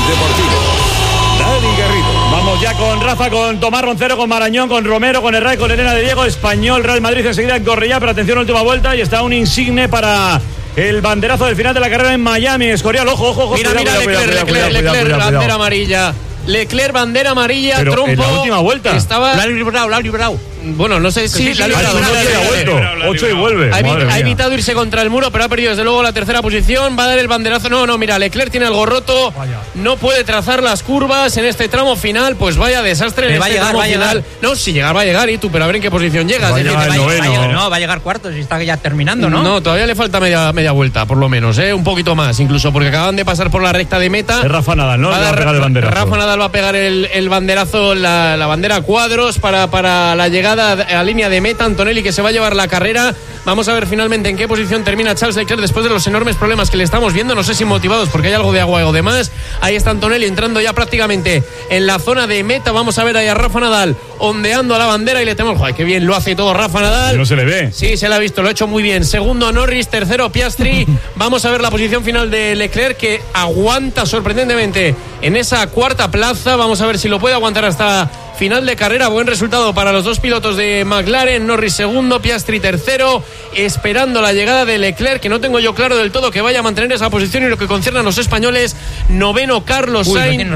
Deportivo. Dani Garrido. Vamos ya con Rafa, con Tomás Roncero, con Marañón, con Romero, con Herrera y con Elena de Diego. Español, Real Madrid enseguida en Cornellá, pero atención, última vuelta y está un insigne para el banderazo del final de la carrera en Miami. Escorial, ojo. Mira, Leclerc, bandera amarilla. Leclerc, bandera amarilla, pero trompo. En la última vuelta. Estaba... Lo ha librado. Bueno, no sé si la ha librado. 8 y vuelve. Ha evitado irse contra el muro, pero ha perdido desde luego la tercera posición. Va a dar el banderazo. No, mira, Leclerc tiene algo roto. Vaya. No puede trazar las curvas en este tramo final. Pues vaya desastre en este tramo final. No, si llegar va a llegar, y tú, pero a ver en qué posición llegas. Va a llegar cuarto, si está ya terminando, ¿no? No, todavía le falta media vuelta, por lo menos, un poquito más, incluso, porque acaban de pasar por la recta de meta. Es Rafa Nadal, ¿no? Va a pegar el banderazo. Rafa Nadal va a pegar el banderazo, la bandera a cuadros para la llegada a la línea de meta. Antonelli, que se va a llevar la carrera. Vamos a ver finalmente en qué posición termina Charles Leclerc después de los enormes problemas que le estamos viendo. No sé si motivados porque hay algo de agua o demás. Ahí está Antonelli entrando ya prácticamente en la zona de meta. Vamos a ver ahí a Rafa Nadal ondeando a la bandera y le tenemos. ¡Joder, qué bien lo hace todo Rafa Nadal! No se le ve. Sí, se le ha visto, lo ha hecho muy bien. Segundo Norris, tercero Piastri. Vamos a ver la posición final de Leclerc, que aguanta sorprendentemente en esa cuarta plaza. Vamos a ver si lo puede aguantar hasta final de carrera. Buen resultado para los dos pilotos de McLaren. Norris segundo, Piastri tercero, esperando la llegada de Leclerc, que no tengo yo claro del todo que vaya a mantener esa posición. Y lo que concierne a los españoles, noveno Carlos Sainz,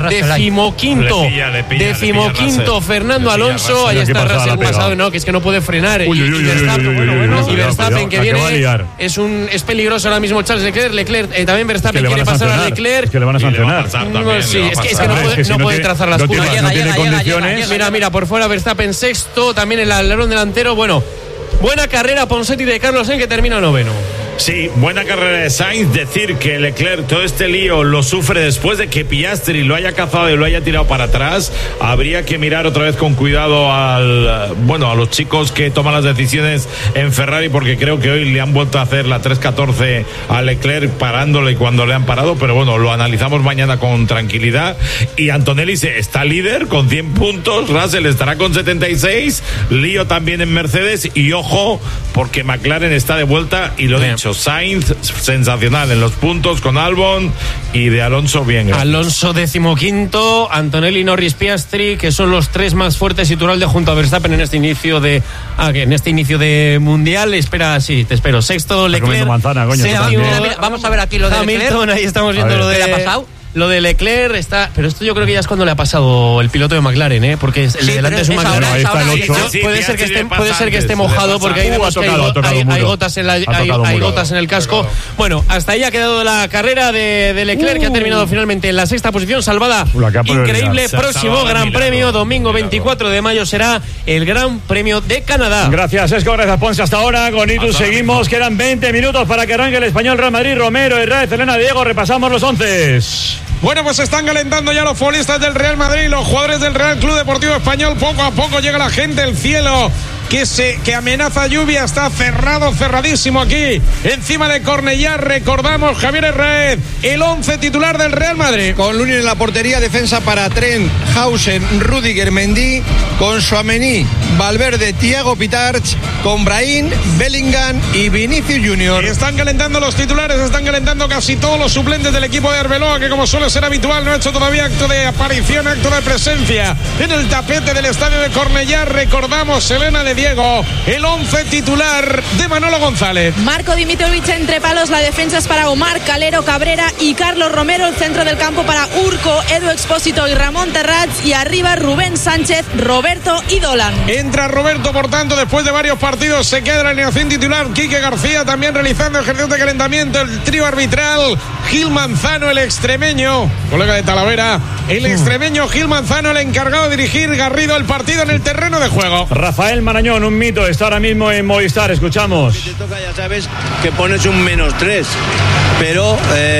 decimoquinto Fernando Alonso. Ahí está Russell pasado, no, que es que no puede frenar. Y Verstappen, que viene, es peligroso ahora mismo Charles Leclerc, también Verstappen quiere pasar a Leclerc, que le van a sancionar. Es que no puede trazar las curvas. No tiene condiciones. Mira, por fuera Verstappen sexto, también el alerón delantero. Bueno, buena carrera Ponseti de Carlos Sainz, que termina noveno. Sí, buena carrera de Sainz. Decir que Leclerc todo este lío lo sufre después de que Piastri lo haya cazado y lo haya tirado para atrás. Habría que mirar otra vez con cuidado a los chicos que toman las decisiones en Ferrari, porque creo que hoy le han vuelto a hacer la 3.14 a Leclerc parándole cuando le han parado, pero bueno, lo analizamos mañana con tranquilidad. Y Antonelli está líder con 100 puntos, Russell estará con 76, lío también en Mercedes, y ojo, porque McLaren está de vuelta, y lo dicho, Sainz sensacional en los puntos con Albon, y de Alonso bien. Alonso decimoquinto, Antonelli, Norris, Piastri, que son los tres más fuertes, y Turalde junto a Verstappen en este inicio de mundial. Te espero. Sexto Leclerc. Vamos a ver aquí lo de Hamilton, ahí estamos viendo lo de ¿qué le ha pasado? Lo de Leclerc está, pero esto yo creo que ya es cuando le ha pasado el piloto de McLaren, porque el de delante es un McLaren. Ahí está el 8. Puede ser que esté mojado porque hay gotas en el casco. Bueno, hasta ahí ha quedado la carrera de Leclerc, que ha terminado finalmente en la sexta posición, salvada increíble. Próximo Gran Premio, domingo 24 de mayo, será el Gran Premio de Canadá. Gracias, Esco, gracias, Ponce. Hasta ahora con Itu seguimos. Quedan 20 minutos para que arranque el Español, Real Madrid, Romero, Herrera, Elena de Diego. Repasamos los 11. Bueno, pues están calentando ya los futbolistas del Real Madrid, los jugadores del Real Club Deportivo Español. Poco a poco llega la gente, el cielo que amenaza lluvia está cerradísimo aquí encima de Cornellá. Recordamos, Javier Herrera, el 11 titular del Real Madrid. Con Lunin en la portería, defensa para Trent, Hausen, Rüdiger, Mendy, con Tchouaméni, Valverde, Thiago Pitarch, con Brahim, Bellingham y Vinicius Junior. Y están calentando los titulares, están calentando casi todos los suplentes del equipo de Arbeloa, que como suele ser habitual no ha hecho todavía acto de aparición, acto de presencia en el tapete del estadio de Cornellá. Recordamos, Elena de Diego, el 11 titular de Manolo González. Marco Dimitrovic entre palos, la defensa es para Omar, Calero, Cabrera y Carlos Romero, el centro del campo para Urco, Edu Expósito y Ramón Terrats, y arriba Rubén Sánchez, Roberto y Dolan. Entra Roberto, por tanto, después de varios partidos se queda en la alineación titular. Quique García también realizando ejercicios de calentamiento. El trío arbitral, Gil Manzano, el extremeño, colega de Talavera, el extremeño Gil Manzano, el encargado de dirigir, Garrido, el partido en el terreno de juego. Rafael Marañón, un mito, está ahora mismo en Movistar, escuchamos. Si te toca, ya sabes que pones un -3, pero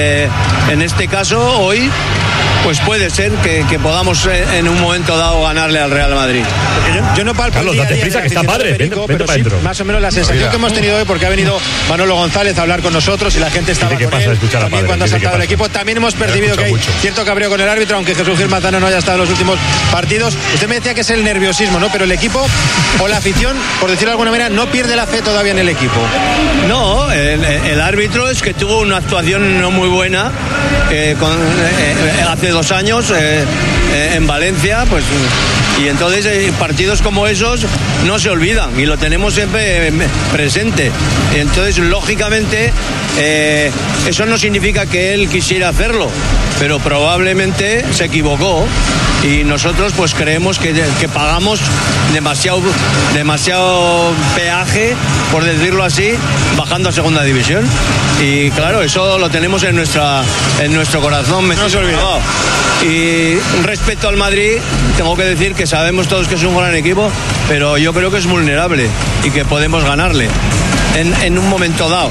en este caso hoy pues puede ser que podamos en un momento dado ganarle al Real Madrid. Yo no palpo Carlos, date prisa, que está padre, vente para adentro. Más o menos la sensación que hemos tenido hoy, porque ha venido Manolo González a hablar con nosotros y la gente estaba con él. También cuando ha saltado el equipo, también hemos percibido que hay cierto cabreo con el árbitro, aunque Jesús Gil Manzano no haya estado en los últimos partidos. Usted me decía que es el nerviosismo, ¿no? Pero el equipo o la afición, por decirlo de alguna manera, no pierde la fe todavía en el equipo. No, el árbitro es que tuvo una actuación no muy buena hace hace 2 años en Valencia, pues, y entonces partidos como esos no se olvidan y lo tenemos siempre presente. Y entonces, lógicamente, eso no significa que él quisiera hacerlo, pero probablemente se equivocó y nosotros pues creemos que pagamos demasiado peaje, por decirlo así, bajando a segunda división. Y claro, eso lo tenemos en nuestro corazón. No se olvida. Y respecto al Madrid, tengo que decir que sabemos todos que es un gran equipo, pero yo creo que es vulnerable y que podemos ganarle en un momento dado.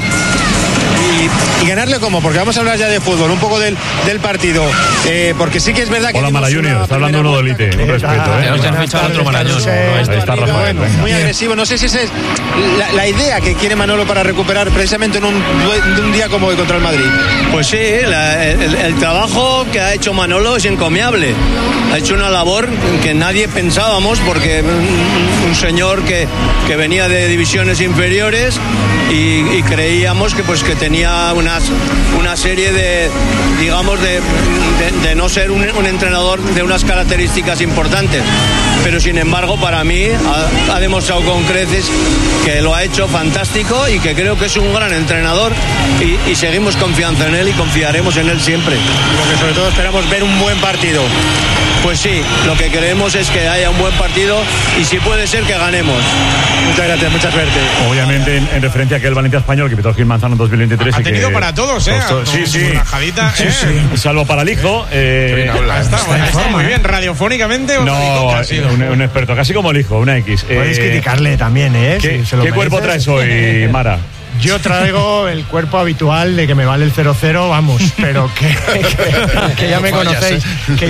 ¿Y ganarle cómo? Porque vamos a hablar ya de fútbol, un poco del partido. Porque sí que es verdad que... Hola, Mara Junior, está hablando uno de Elite. Un respeto, Nos han fichado otro Marañón. Ahí está Rafael. Muy agresivo. No sé si esa es la idea que quiere Manolo para recuperar precisamente en un día como hoy contra el Madrid. Pues sí, el trabajo que ha hecho Manolo es encomiable. Ha hecho una labor que nadie pensábamos, porque un señor que venía de divisiones inferiores y creíamos que tenía una serie de, digamos, de no ser un entrenador de unas características importantes, pero sin embargo para mí ha demostrado con creces que lo ha hecho fantástico y que creo que es un gran entrenador y seguimos confiando en él y confiaremos en él siempre. Porque sobre todo esperamos ver un buen partido. Pues sí, lo que queremos es que haya un buen partido y si puede ser que ganemos. Muchas gracias, mucha suerte. Obviamente en referencia a aquel Valencia español que pitó Gil Manzano en 2023. Ha tenido para todos, Sí. Rajadita, Salvo para el hijo. Está muy bien, radiofónicamente. No, un experto, casi como el hijo, una X. Puedes criticarle también, ¿Qué cuerpo traes hoy, Mara? Yo traigo el cuerpo habitual de que me vale el 0-0, vamos, pero que ya me conocéis,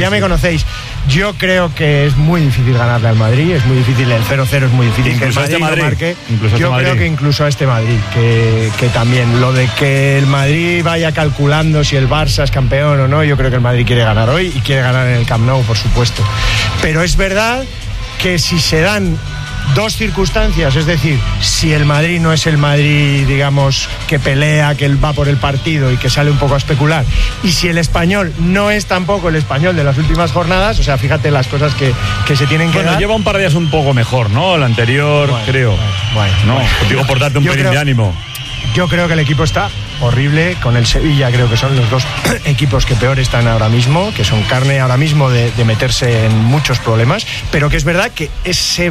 Yo creo que es muy difícil ganarle al Madrid, es muy difícil, el 0-0 es muy difícil, incluso que el Madrid no marque. Yo creo que incluso a este Madrid, que también, lo de que el Madrid vaya calculando si el Barça es campeón o no, yo creo que el Madrid quiere ganar hoy y quiere ganar en el Camp Nou, por supuesto. Pero es verdad que si se dan dos circunstancias, es decir, si el Madrid no es el Madrid, digamos, que pelea, que va por el partido y que sale un poco a especular, y si el Español no es tampoco el Español de las últimas jornadas, o sea, fíjate las cosas que se tienen que dar. Lleva un par de días un poco mejor, ¿no? El anterior, creo. Bueno, digo, por darte un pelín de ánimo. Yo creo que el equipo está horrible, con el Sevilla creo que son los dos equipos que peor están ahora mismo, que son carne ahora mismo de meterse en muchos problemas, pero que es verdad que ese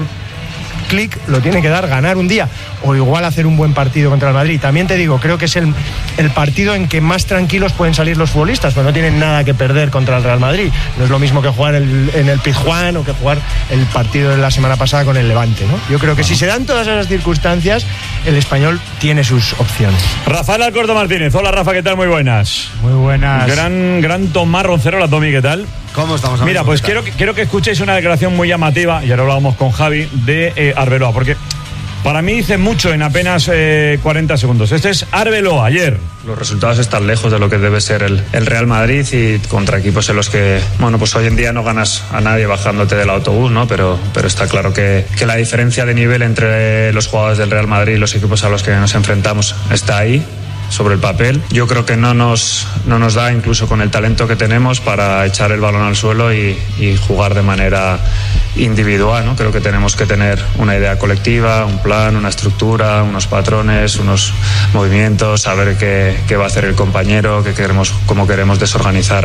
clic lo tiene que dar ganar un día o igual hacer un buen partido contra el Madrid. También te digo, creo que es el partido en que más tranquilos pueden salir los futbolistas, pues no tienen nada que perder contra el Real Madrid. No es lo mismo que jugar en el Pizjuán o que jugar el partido de la semana pasada con el Levante, ¿no? Yo creo que si se dan todas esas circunstancias, el Español tiene sus opciones. Rafael Alcorta Martínez. Hola, Rafa, ¿qué tal? Muy buenas. Muy buenas. Gran Tomás Roncero, la Tomi, ¿qué tal? ¿Cómo estamos? Mira, pues quiero que escuchéis una declaración muy llamativa, y ahora hablábamos con Javi, de Arbeloa, porque para mí dice mucho en apenas 40 segundos. Este es Arbeloa ayer. Los resultados están lejos de lo que debe ser el Real Madrid y contra equipos en los que, bueno, pues hoy en día no ganas a nadie bajándote del autobús, ¿no? Pero está claro que la diferencia de nivel entre los jugadores del Real Madrid y los equipos a los que nos enfrentamos está ahí, sobre el papel. Yo creo que no nos da, incluso con el talento que tenemos, para echar el balón al suelo y jugar de manera individual, ¿no? Creo que tenemos que tener una idea colectiva, un plan, una estructura, unos patrones, unos movimientos, saber qué va a hacer el compañero, cómo queremos desorganizar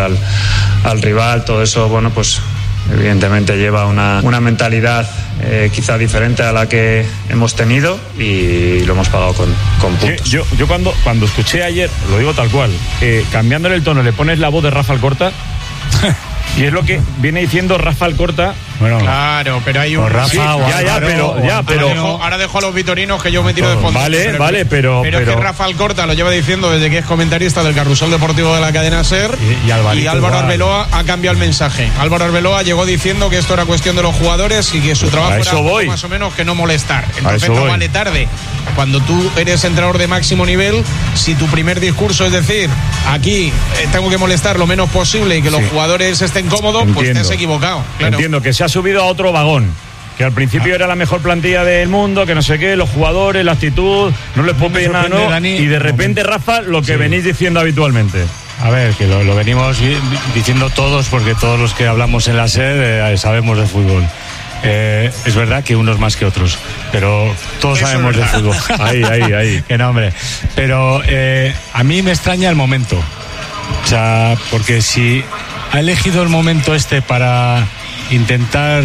al rival. Todo eso, bueno, pues evidentemente lleva una mentalidad quizá diferente a la que hemos tenido y lo hemos pagado con puntos. Sí, yo cuando escuché ayer, lo digo tal cual, cambiándole el tono, le pones la voz de Rafa Alcorta y es lo que viene diciendo Rafa Alcorta. Bueno, claro, pero hay un... Rafa, pero ahora dejo a los vitorinos que yo me tiro de fondo. Vale, pero es que Rafa Alcorta lo lleva diciendo desde que es comentarista del Carrusel Deportivo de la cadena SER, y Álvaro Arbeloa ha cambiado el mensaje. Álvaro Arbeloa llegó diciendo que esto era cuestión de los jugadores y que su trabajo era más o menos que no molestar. Entonces no vale tarde. Cuando tú eres entrenador de máximo nivel, si tu primer discurso es decir, aquí tengo que molestar lo menos posible y que los jugadores estén cómodos, pues te has equivocado. Claro. Entiendo que se ha subido a otro vagón, que al principio era la mejor plantilla del mundo, que no sé qué, los jugadores, la actitud, no les puedo pedir nada, ¿no? Dani, y de repente, Rafa, lo que venís diciendo habitualmente. a ver, que lo venimos diciendo todos, porque todos los que hablamos en la SER sabemos de fútbol. Es verdad que unos más que otros, pero todos sabemos de fútbol. Ahí. Qué nombre. Pero a mí me extraña el momento. O sea, porque si ha elegido el momento para intentar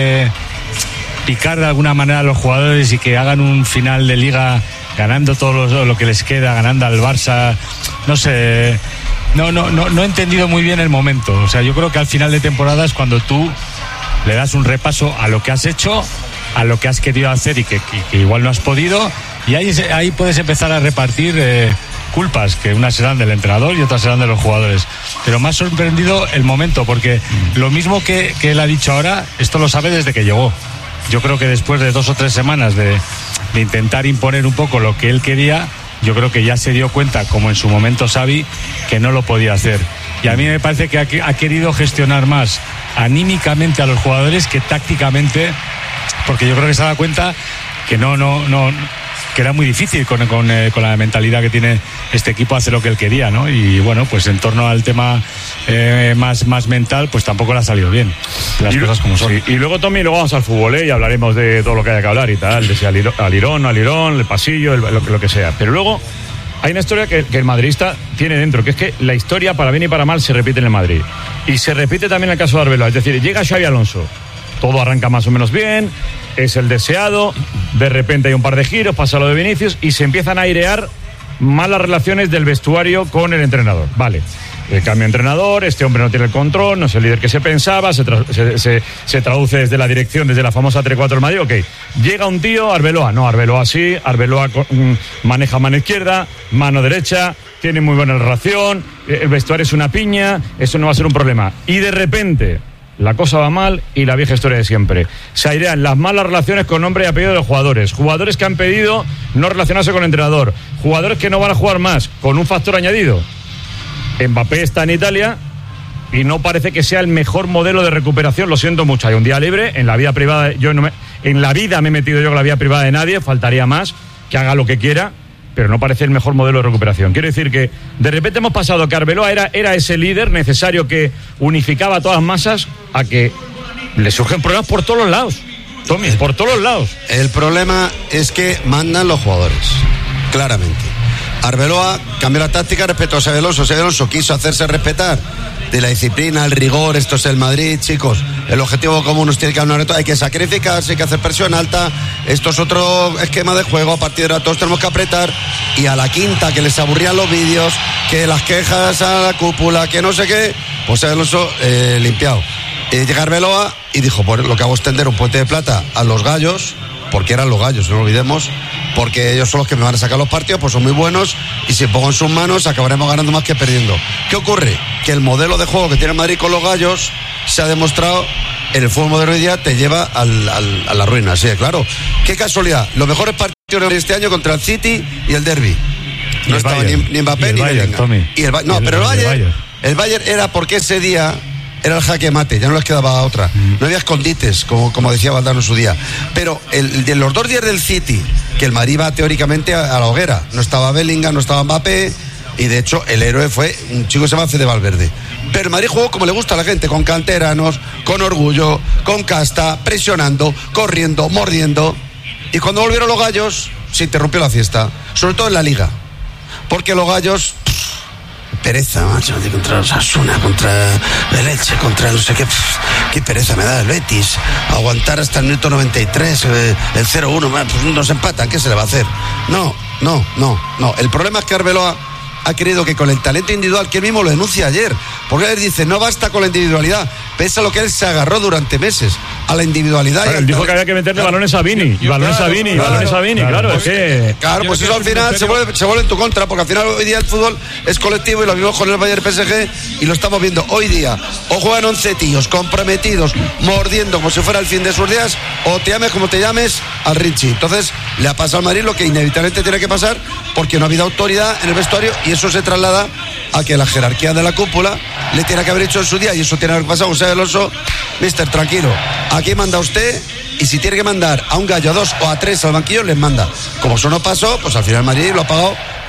picar de alguna manera a los jugadores y que hagan un final de liga ganando todo lo que les queda, ganando al Barça, no sé, no he entendido muy bien el momento. O sea, yo creo que al final de temporada es cuando tú le das un repaso a lo que has hecho, a lo que has querido hacer y que igual no has podido, y ahí puedes empezar a repartir culpas, que unas serán del entrenador y otras serán de los jugadores. Pero me ha sorprendido el momento, porque lo mismo que él ha dicho ahora, esto lo sabe desde que llegó. Yo creo que después de 2 o 3 semanas de intentar imponer un poco lo que él quería, yo creo que ya se dio cuenta, como en su momento Xavi, que no lo podía hacer. Y a mí me parece que ha querido gestionar más anímicamente a los jugadores que tácticamente, porque yo creo que se ha dado cuenta que que era muy difícil con la mentalidad que tiene este equipo hacer lo que él quería, ¿no? Y bueno, pues en torno al tema más mental, pues tampoco le ha salido bien las cosas como son. Sí. Y luego, Tommy, luego vamos al fútbol, y hablaremos de todo lo que haya que hablar y tal, de si alirón, el pasillo, lo que sea. Pero luego hay una historia que el madridista tiene dentro, que es que la historia, para bien y para mal, se repite en el Madrid. Y se repite también en el caso de Arbeloa. Es decir, llega Xabi Alonso, todo arranca más o menos bien, es el deseado, de repente hay un par de giros, pasa lo de Vinicius y se empiezan a airear malas relaciones del vestuario con el entrenador. Vale, cambia de entrenador, este hombre no tiene el control, no es el líder que se pensaba, se traduce desde la dirección, desde la famosa 3-4 del Madrid. Ok, llega un tío, Arbeloa sí, Arbeloa maneja mano izquierda, mano derecha, tiene muy buena relación, el vestuario es una piña, eso no va a ser un problema. Y de repente la cosa va mal y la vieja historia de siempre. Se airean las malas relaciones con nombre y apellido de los jugadores que han pedido no relacionarse con el entrenador, jugadores que no van a jugar más, con un factor añadido. Mbappé está en Italia y no parece que sea el mejor modelo de recuperación, lo siento mucho. Hay un día libre, en la vida privada, en la vida me he metido yo con la vida privada de nadie, faltaría más, que haga lo que quiera, pero no parece el mejor modelo de recuperación. Quiero decir que de repente hemos pasado que Arbeloa era ese líder necesario que unificaba a todas las masas, a que le surgen problemas por todos los lados. Tommy, por todos los lados. El problema es que mandan los jugadores, claramente. Arbeloa cambió la táctica respecto a Xabi Alonso. Xabi Alonso quiso hacerse respetar de la disciplina, el rigor. Esto es el Madrid, chicos. El objetivo común nos tiene que hablar de todo. Hay que sacrificarse, hay que hacer presión alta. Esto es otro esquema de juego. A partir de ahora todos tenemos que apretar. Y a la quinta, que les aburrían los vídeos, que las quejas a la cúpula, que no sé qué, pues Xabi Alonso limpiado. Llega Arbeloa y dijo, pues lo que hago es tender un puente de plata a los gallos, porque eran los gallos, no lo olvidemos, porque ellos son los que me van a sacar los partidos, pues son muy buenos, y si pongo en sus manos acabaremos ganando más que perdiendo. ¿Qué ocurre? Que el modelo de juego que tiene Madrid con los gallos se ha demostrado en el fútbol moderno hoy día, te lleva a la ruina, sí, claro. Qué casualidad, los mejores partidos de este año contra el City y el Derby. No estaba ni Mbappé ni Bellingham. El Bayern era porque ese día era el jaque mate, ya no les quedaba otra. No había escondites, como decía Valdano en su día. Pero de los 2 días del City, que el Madrid va teóricamente a la hoguera, no estaba Bellingham, no estaba Mbappé, y de hecho el héroe fue un chico que se llama Fede Valverde. Pero el Madrid jugó como le gusta a la gente, con canteranos, con orgullo, con casta, presionando, corriendo, mordiendo. Y cuando volvieron los gallos, se interrumpió la fiesta, sobre todo en la Liga. Porque los gallos... pereza, macho, contra los Osasuna, contra el Elche, contra no sé qué. Qué pereza me da el Betis. Aguantar hasta el minuto 93, el 0-1, pues nos empatan, ¿qué se le va a hacer? No. El problema es que Arbeloa ha querido que con el talento individual, que él mismo lo denuncia ayer, porque él dice, no basta con la individualidad, pese a lo que él se agarró durante meses, a la individualidad. Claro, él dijo que había que meterle balones a Vini, balones a Vini, claro, es que... Claro, pues eso al final se vuelve en tu contra, porque al final hoy día el fútbol es colectivo y lo vimos con el Bayern PSG y lo estamos viendo hoy día. O juegan 11 tíos comprometidos, mordiendo como si fuera el fin de sus días, o te llames como te llames al Richie. Entonces le ha pasado al Madrid lo que inevitablemente tiene que pasar, porque no ha habido autoridad en el vestuario, y eso se traslada a que la jerarquía de la cúpula le tiene que haber hecho en su día, y eso tiene que haber pasado con Xabi Alonso. Mister, tranquilo, aquí manda usted, y si tiene que mandar a un gallo, a 2 o a 3 al banquillo, les manda. Como eso no pasó, pues al final Madrid lo ha pagado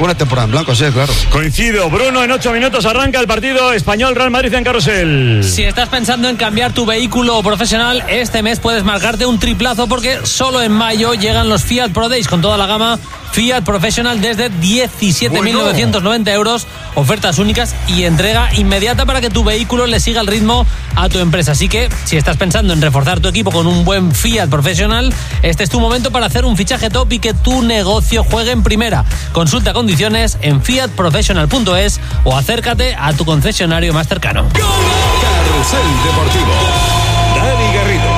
una temporada en blanco, sí, claro. Coincido, Bruno, en 8 minutos arranca el partido Español-Real Madrid en Carrusel. Si estás pensando en cambiar tu vehículo profesional, este mes puedes marcarte un triplazo porque solo en mayo llegan los Fiat Pro Days con toda la gama Fiat Professional desde 17.990 euros, ofertas únicas y entrega inmediata para que tu vehículo le siga el ritmo a tu empresa. Así que si estás pensando en reforzar tu equipo con un buen Fiat Professional, este es tu momento para hacer un fichaje top y que tu negocio juegue en primera. Consulta condiciones en fiatprofessional.es o acércate a tu concesionario más cercano. Carrusel Deportivo. Dani Garrido.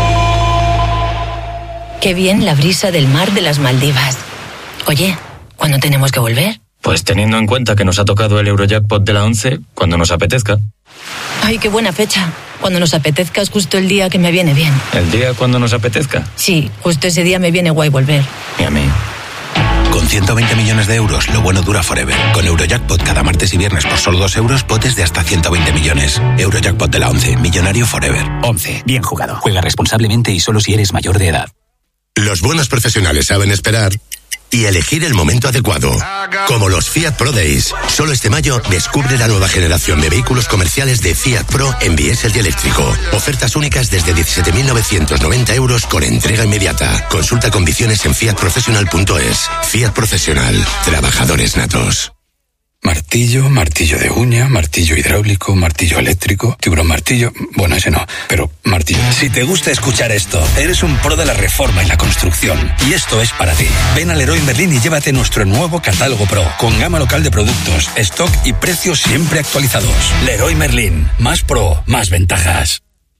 Qué bien la brisa del mar de las Maldivas. Oye, ¿cuándo tenemos que volver? Pues teniendo en cuenta que nos ha tocado el Eurojackpot de la 11, cuando nos apetezca. Ay, qué buena fecha. Cuando nos apetezca es justo el día que me viene bien. ¿El día cuando nos apetezca? Sí, justo ese día me viene guay volver. Y a mí. Con 120 millones de euros, lo bueno dura forever. Con Eurojackpot cada martes y viernes por solo 2 euros, potes de hasta 120 millones. Eurojackpot de la 11, millonario forever. 11, bien jugado. Juega responsablemente y solo si eres mayor de edad. Los buenos profesionales saben esperar y elegir el momento adecuado. Como los Fiat Pro Days. Solo este mayo descubre la nueva generación de vehículos comerciales de Fiat Pro en diésel y eléctrico. Ofertas únicas desde 17.990 euros con entrega inmediata. Consulta condiciones en fiatprofessional.es. Fiat Professional. Trabajadores natos. Martillo, martillo de uña, martillo hidráulico, martillo eléctrico, tiburón martillo, bueno, ese no, pero martillo. Si te gusta escuchar esto, eres un pro de la reforma y la construcción, y esto es para ti. Ven a Leroy Merlin y llévate nuestro nuevo catálogo Pro, con gama local de productos, stock y precios siempre actualizados. Leroy Merlin, más pro, más ventajas.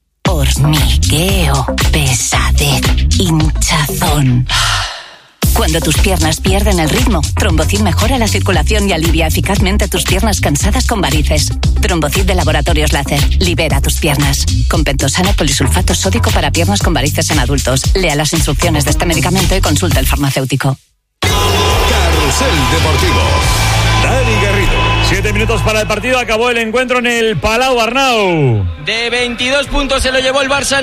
Hormigueo, pesadez, hinchazón. Cuando tus piernas pierden el ritmo, Trombocid mejora la circulación y alivia eficazmente tus piernas cansadas con varices. Trombocid de Laboratorios Láser. Libera tus piernas. Con pentosano polisulfato sódico para piernas con varices en adultos. Lea las instrucciones de este medicamento y consulta al farmacéutico. Carrusel Deportivo. Dani Garrido. 7 minutos para el partido. Acabó el encuentro en el Palau Arnau. De 22 puntos se lo llevó el Barça,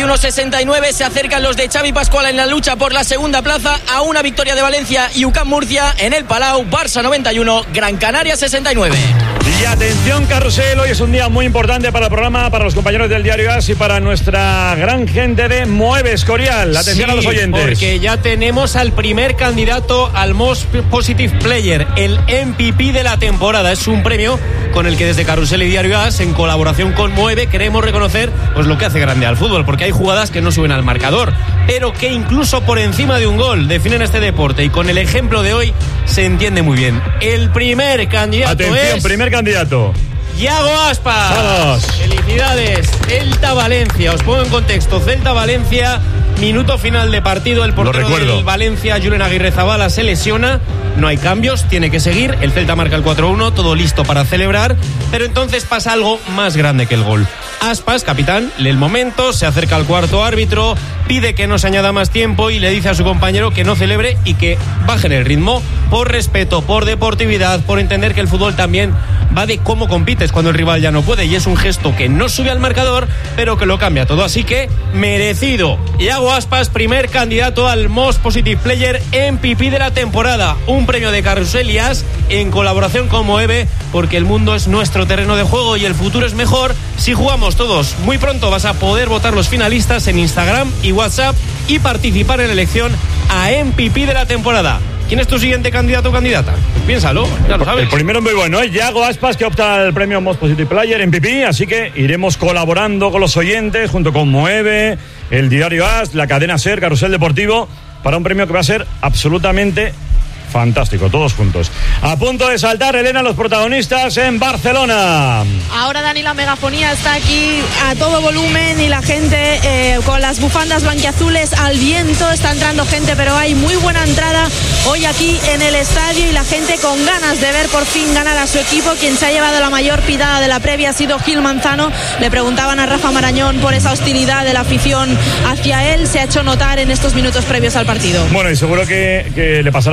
91-69. Se acercan los de Xavi Pascual en la lucha por la segunda plaza a una victoria de Valencia y UCAM Murcia en el Palau. Barça 91, Gran Canaria 69. Y atención, Carrusel, hoy es un día muy importante para el programa, para los compañeros del Diario AS y para nuestra gran gente de Mueve Escorial. Atención a los oyentes. Porque ya tenemos al primer candidato al Most Positive Player, el MVP de la temporada. Es un premio con el que desde Carrusel y Diario AS, en colaboración con Mueve, queremos reconocer pues lo que hace grande al fútbol, porque hay jugadas que no suben al marcador, pero que incluso por encima de un gol definen este deporte, y con el ejemplo de hoy se entiende muy bien. El primer candidato Atención, primer candidato. Yago Aspas. Vamos. Felicidades. Celta Valencia. Os pongo en contexto. Celta Valencia, minuto final de partido. El portero del Valencia, Julen Aguirrezabala, se lesiona. No hay cambios, tiene que seguir. El Celta marca el 4-1, todo listo para celebrar. Pero entonces pasa algo más grande que el gol. Aspas, capitán, lee el momento, se acerca al cuarto árbitro, pide que no se añada más tiempo y le dice a su compañero que no celebre y que bajen el ritmo, por respeto, por deportividad, por entender que el fútbol también va de cómo compites cuando el rival ya no puede, y es un gesto que no sube al marcador, pero que lo cambia todo. Así que merecido. Yago Aspas, primer candidato al Most Positive Player, MVP de la temporada. Un premio de Carrusel y AS en colaboración con Moeve, porque el mundo es nuestro terreno de juego y el futuro es mejor si jugamos todos. Muy pronto vas a poder votar los finalistas en Instagram y WhatsApp y participar en la elección a MVP de la temporada. ¿Quién es tu siguiente candidato o candidata? Pues piénsalo, ya lo sabes. El primero es muy bueno, Yago Aspas, que opta al premio Most Positive Player MVP, así que iremos colaborando con los oyentes, junto con Mueve, el Diario AS, la cadena SER, Carrusel Deportivo, para un premio que va a ser absolutamente fantástico, todos juntos. A punto de saltar, Elena, los protagonistas en Barcelona. Ahora, Dani, la megafonía está aquí a todo volumen y la gente con las bufandas blanquiazules al viento. Está entrando gente, pero hay muy buena entrada hoy aquí en el estadio y la gente con ganas de ver por fin ganar a su equipo. Quien se ha llevado la mayor pidada de la previa ha sido Gil Manzano. Le preguntaban a Rafa Marañón por esa hostilidad de la afición hacia él. Se ha hecho notar en estos minutos previos al partido. Bueno, y seguro que le pasará factura en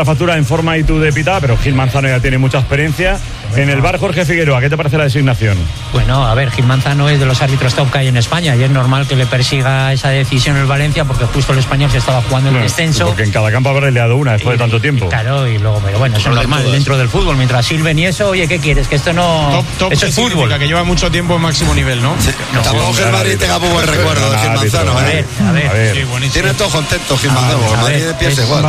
forma y tú de pitada, pero Gil Manzano ya tiene mucha experiencia. En el bar, Jorge Figueroa, ¿qué te parece la designación? Bueno, a ver, Gil Manzano es de los árbitros top que hay en España y es normal que le persiga esa decisión el Valencia porque justo el Español se estaba jugando el descenso. Porque en cada campo habrá leado una después de tanto tiempo. Claro, y luego, pero bueno, eso es normal dentro del fútbol. Mientras silben y eso, oye, ¿qué quieres? Que esto no... Top eso es fútbol. Que lleva mucho tiempo en máximo nivel, ¿no? Tampoco que el Madrid tenga muy buen recuerdo de Gil Manzano. A ver. Tiene todo contento Gil Manzano. El Madrid de pies igual.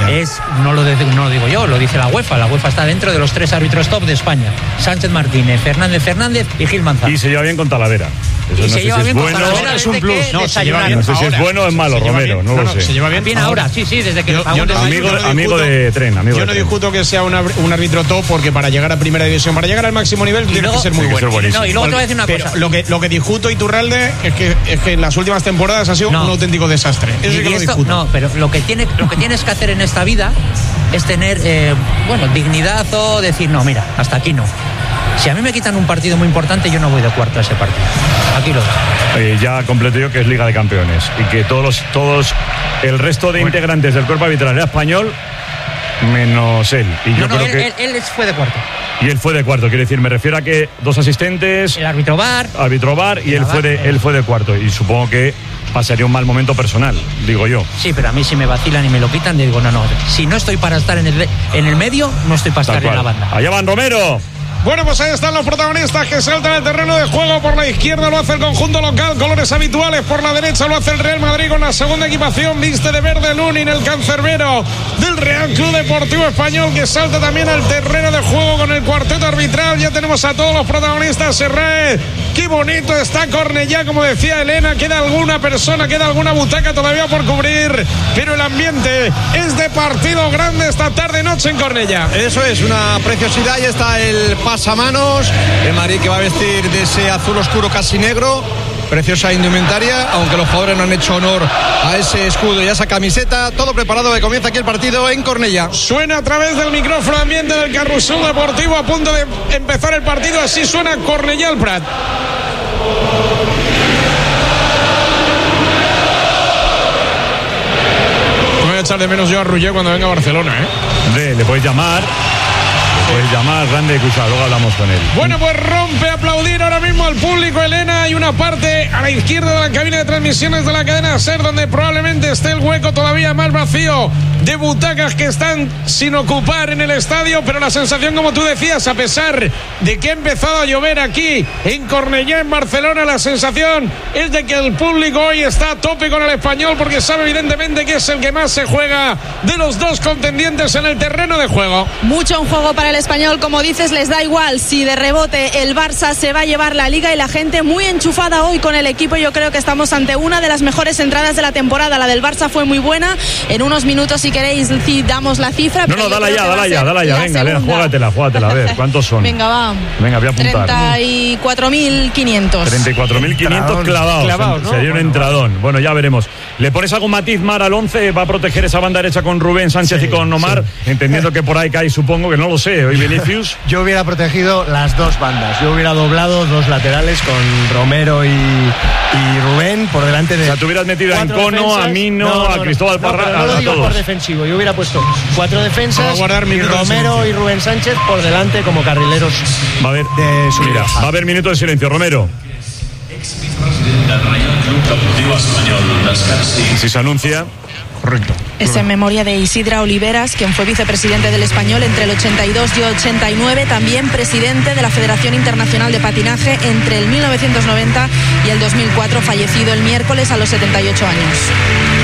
No lo digo yo, lo dice la UEFA. La UEFA está dentro de los 3 árbitros top de España. Sánchez Martínez, Fernández y Gil Manzano. Y se lleva bien con Talavera. Eso y no se sé lleva si bien es con bueno. Talavera. Es un plus. No, se lleva bien. No sé si es bueno o es malo, Romero. No lo sé. Se lleva bien. Bien ahora, sí, desde que amigo de tren. Yo no discuto que sea un árbitro top porque para llegar a primera división, para llegar al máximo nivel, tienes que ser muy bueno. No, y luego te voy a decir una cosa. Lo que discuto, Iturralde, es que en las últimas temporadas ha sido un auténtico desastre. Eso sí que lo discuto. No, pero lo que tienes que hacer en esta vida es tener dignidad o decir, no, mira, hasta aquí no. Si a mí me quitan un partido muy importante, yo no voy de cuarto a ese partido. Aquí lo dejo. Ya completo yo que es Liga de Campeones y que todos el resto de integrantes del cuerpo arbitral era español menos él. Y yo creo que él fue de cuarto. Y él fue de cuarto, quiero decir, me refiero a que 2 asistentes, el árbitro VAR y él fue de cuarto y supongo que pasaría un mal momento personal, digo yo. Sí, pero a mí si me vacilan y me lo quitan, digo, no, si no estoy para estar en el medio, no estoy para estar en la banda. Allá van Romero. Bueno, pues ahí están los protagonistas que saltan al terreno de juego. Por la izquierda lo hace el conjunto local, colores habituales. Por la derecha lo hace el Real Madrid con la segunda equipación. Viste de verde Lunin, el cancerbero del Real Club Deportivo Español, que salta también al terreno de juego con el cuarteto arbitral. Ya tenemos a todos los protagonistas. Serrae, qué bonito está Cornellá, como decía Elena. Queda alguna butaca todavía por cubrir, pero el ambiente es de partido grande esta tarde-noche en Cornellá. Eso es, una preciosidad. Y está el pasamanos, el Madrid que va a vestir de ese azul oscuro casi negro, preciosa indumentaria, aunque los jugadores no han hecho honor a ese escudo y a esa camiseta. Todo preparado, que comienza aquí el partido en Cornellá. Suena a través del micrófono ambiente del Carrusel Deportivo, a punto de empezar el partido. Así suena Cornellá al Prat. Voy a echar de menos yo a Ruller cuando venga a Barcelona, Le puedes llamar. Grande Cucha, luego hablamos con él. Bueno, pues rompe a aplaudir ahora mismo al público, Elena. Hay una parte a la izquierda de la cabina de transmisiones de la cadena SER donde probablemente esté el hueco todavía más vacío de butacas que están sin ocupar en el estadio, pero la sensación, como tú decías, a pesar de que ha empezado a llover aquí en Cornellá, en Barcelona, la sensación es de que el público hoy está a tope con el Español porque sabe evidentemente que es el que más se juega de los dos contendientes en el terreno de juego. Mucho en juego para el Español, como dices, les da igual si de rebote el Barça se va a llevar la Liga, y la gente muy enchufada hoy con el equipo. Yo creo que estamos ante una de las mejores entradas de la temporada. La del Barça fue muy buena. En unos minutos, si queréis, damos la cifra. No, dala ya. Venga, Elena, juégatela. A ver, ¿cuántos son? Venga, va. Venga, voy a apuntar. 34.500. 34.500 clavados, ¿no? Sería un entradón. Bueno, ya veremos. ¿Le pones algún matiz, Mar, al 11? ¿Va a proteger esa banda derecha con Rubén Sánchez y con Omar? Entendiendo que por ahí cae, supongo, que no lo sé. Hoy Vinicius. Yo hubiera protegido las dos bandas. Yo hubiera doblado 2 laterales con Romero y Rubén por delante de... O sea, tú hubieras metido a Encono, a Mino, a Cristóbal Parra, no lo digo a todos. Por defensivo. Yo hubiera puesto 4 defensas y Romero y Rubén Sánchez por delante como carrileros. Va a haber, va a haber minuto de silencio. Romero. Si se anuncia. Correcto. Es en memoria de Isidra Oliveras, quien fue vicepresidente del Español entre el 82 y 89, también presidente de la Federación Internacional de Patinaje entre el 1990 y el 2004, fallecido el miércoles a los 78 años.